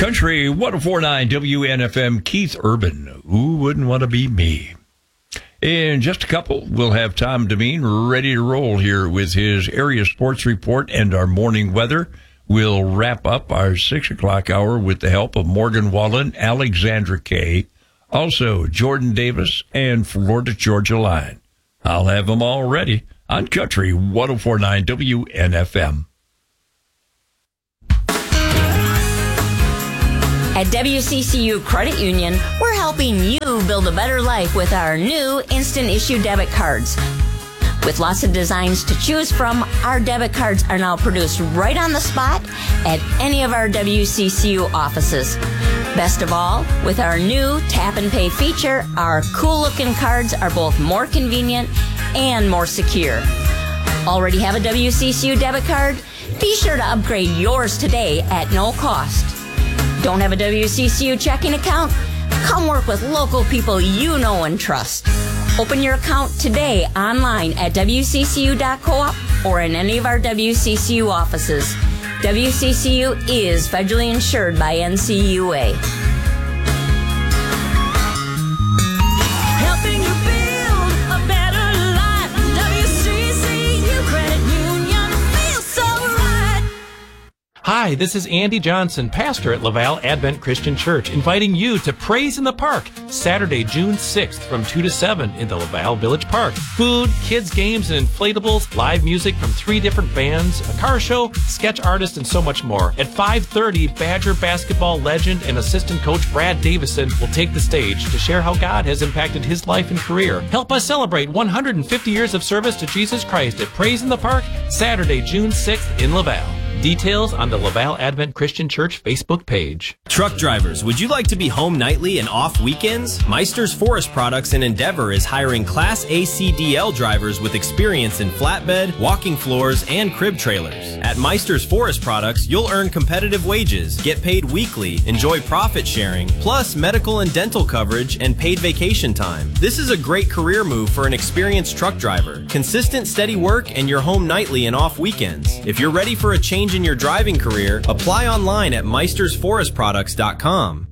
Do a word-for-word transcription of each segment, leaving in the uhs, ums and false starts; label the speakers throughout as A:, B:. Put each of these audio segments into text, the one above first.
A: Country one oh four point nine W N F M, Keith Urban. Who wouldn't want to be me? In just a couple, we'll have Tom Demeen ready to roll here with his area sports report and our morning weather. We'll wrap up our six o'clock hour with the help of Morgan Wallen, Alexandra Kay, also Jordan Davis, and Florida Georgia Line. I'll have them all ready on Country one oh four point nine W N F M.
B: At W C C U Credit Union, we're helping you build a better life with our new instant issue debit cards. With lots of designs to choose from, our debit cards are now produced right on the spot at any of our W C C U offices. Best of all, with our new tap and pay feature, our cool looking cards are both more convenient and more secure. Already have a W C C U debit card? Be sure to upgrade yours today at no cost. Don't have a W C C U checking account? Come work with local people you know and trust. Open your account today online at W C C U dot coop or in any of our W C C U offices. W C C U is federally insured by N C U A.
C: Helping you build a better life. W C C U Credit Union feels so right.
D: Hi, this is Andy Johnson, pastor at Laval Advent Christian Church, inviting you to Praise in the Park, Saturday, June sixth from two to seven in the Laval Village Park. Food, kids' games and inflatables, live music from three different bands, a car show, sketch artists, and so much more. At five thirty, Badger basketball legend and assistant coach Brad Davison will take the stage to share how God has impacted his life and career. Help us celebrate one hundred fifty years of service to Jesus Christ at Praise in the Park, Saturday, June sixth in Laval. Details on the Laval Advent Christian Church Facebook page.
E: Truck drivers, would you like to be home nightly and off weekends? Meister's Forest Products in Endeavor is hiring Class A C D L drivers with experience in flatbed, walking floors, and crib trailers. At Meister's Forest Products, you'll earn competitive wages, get paid weekly, enjoy profit sharing, plus medical and dental coverage and paid vacation time. This is a great career move for an experienced truck driver. Consistent, steady work, and you're home nightly and off weekends. If you're ready for a change in your driving career, apply online at meisters forest products dot com.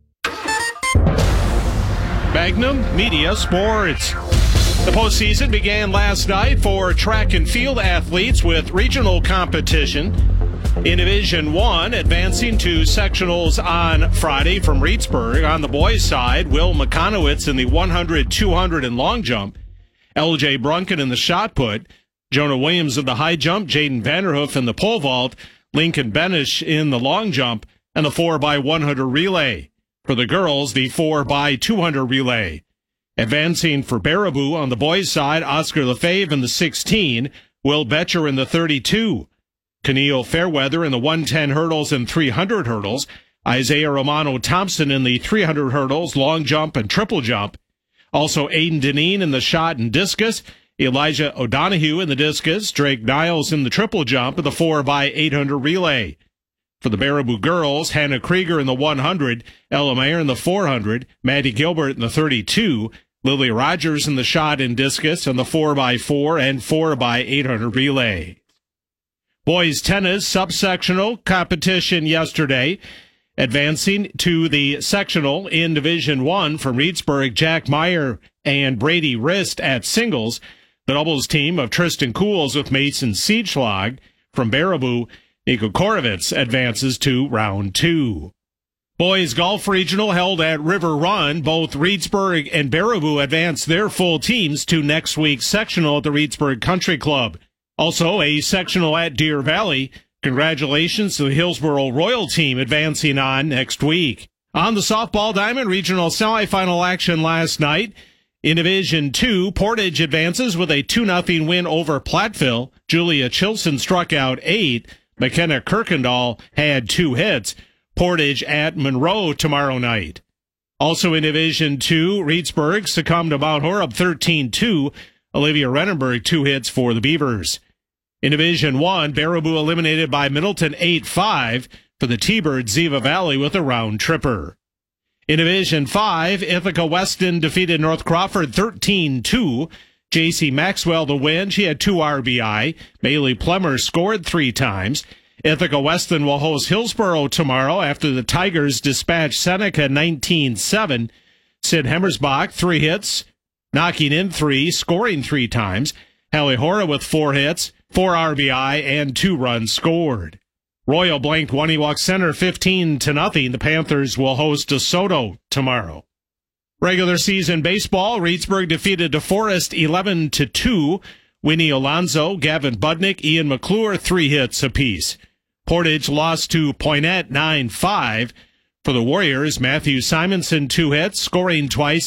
F: Magnum Media Sports. The postseason began last night for track and field athletes with regional competition. In Division one, advancing to sectionals on Friday from Reedsburg. On the boys' side, Will McConowitz in the one hundred, two hundred, and long jump. L J Brunken in the shot put. Jonah Williams in the high jump, Jaden Vanderhoof in the pole vault, Lincoln Benish in the long jump, and the four by one hundred relay. For the girls, the four by two hundred relay. Advancing for Baraboo on the boys' side, Oscar Lefebvre in the sixteen, Will Betcher in the thirty-two. Keneal Fairweather in the one ten hurdles and three hundred hurdles. Isaiah Romano Thompson in the three hundred hurdles, long jump, and triple jump. Also Aiden Deneen in the shot and discus. Elijah O'Donohue in the discus, Drake Niles in the triple jump, and the four by eight hundred relay. For the Baraboo girls, Hannah Krieger in the one hundred, Ella Mayer in the four hundred, Maddie Gilbert in the thirty-two, Lily Rogers in the shot and discus, and the four by four and four by eight hundred relay. Boys tennis subsectional competition yesterday. Advancing to the sectional in Division one from Reedsburg, Jack Meyer and Brady Rist at singles. The doubles team of Tristan Cools with Mason Siegschlag. From Baraboo, Nico Korovitz advances to round two. Boys Golf Regional held at River Run. Both Reedsburg and Baraboo advanced their full teams to next week's sectional at the Reedsburg Country Club. Also, a sectional at Deer Valley. Congratulations to the Hillsboro Royal team advancing on next week. On the softball diamond, regional semifinal action last night. In Division two, Portage advances with a two nothing win over Platteville. Julia Chilson struck out eight. McKenna Kirkendall had two hits. Portage at Monroe tomorrow night. Also in Division two, Reedsburg succumbed to Mount Horeb thirteen two. Olivia Renenberg, two hits for the Beavers. In Division one, Baraboo eliminated by Middleton eight five. For the T-Birds, Ziva Valley with a round tripper. In Division five, Ithaca Weston defeated North Crawford thirteen two. J C Maxwell the win. She had two R B I. Bailey Plemmer scored three times. Ithaca Weston will host Hillsborough tomorrow after the Tigers dispatched Seneca nineteen seven. Sid Hemmersbach, three hits, knocking in three, scoring three times. Hallie Hora with four hits, four R B I, and two runs scored. Royal blanked Waniwak Center fifteen to nothing. The Panthers will host DeSoto tomorrow. Regular season baseball, Reedsburg defeated DeForest eleven to two. Winnie Alonzo, Gavin Budnick, Ian McClure, three hits apiece. Portage lost to Poinet nine five. For the Warriors, Matthew Simonson, two hits, scoring twice.